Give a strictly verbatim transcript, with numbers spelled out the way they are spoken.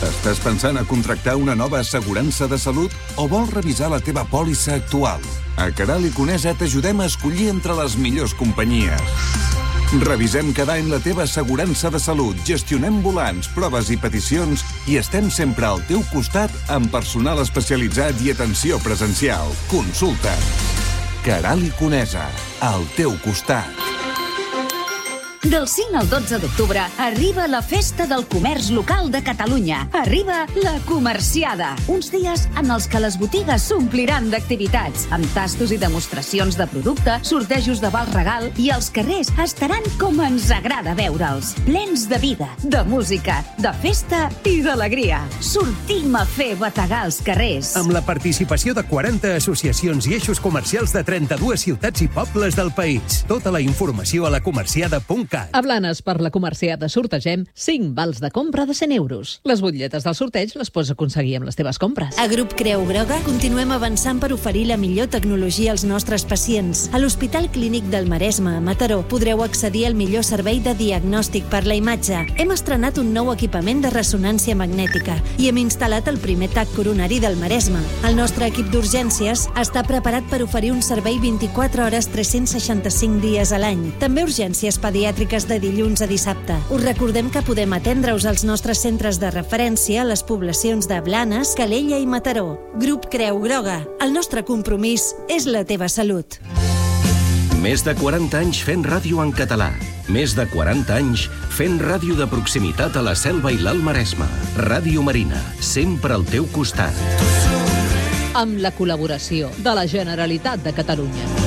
Estàs pensant a contractar una nova assegurança de salut o vols revisar la teva pòlissa actual? A Queralt i Conesa t'ajudem a escollir entre les millors companyies. Revisem cada any la teva assegurança de salut, gestionem volants, proves i peticions i estem sempre al teu costat amb personal especialitzat i atenció presencial. Consulta. Queralt i Conesa, al teu costat. Del cinc al dotze d'octubre arriba la Festa del Comerç Local de Catalunya. Arriba la Comerciada. Uns dies en els que les botigues s'ompliran d'activitats, amb tastos i demostracions de producte, sortejos de val regal i els carrers estaran com ens agrada veure'ls. Plens de vida, de música, de festa i d'alegria. Sortim a fer bategar els carrers. Amb la participació de quaranta associacions i eixos comercials de trenta-dues ciutats i pobles del país. Tota la informació a la comerciada punt cat. A Blanes, per la Comerciada sortegem cinc vals de compra de cent euros. Les butlletes del sorteig les pots aconseguir amb les teves compres. A Grup Creu Groga continuem avançant per oferir la millor tecnologia als nostres pacients. A l'Hospital Clínic del Maresme, a Mataró, podreu accedir al millor servei de diagnòstic per la imatge. Hem estrenat un nou equipament de ressonància magnètica i hem instal·lat el primer tac coronari del Maresme. El nostre equip d'urgències està preparat per oferir un servei vint-i-quatre hores tres-cents seixanta-cinc dies a l'any. També urgències pediàtriques de dilluns a dissabte. Us recordem que podem atendre-us als nostres centres de referència a les poblacions de Blanes, Calella i Mataró. Grup Creu Groga. El nostre compromís és la teva salut. Més de quaranta anys fent ràdio en català. Més de quaranta anys fent ràdio de proximitat a la Selva i l'Alt Maresme. Ràdio Marina, sempre al teu costat. Amb la col·laboració de la Generalitat de Catalunya.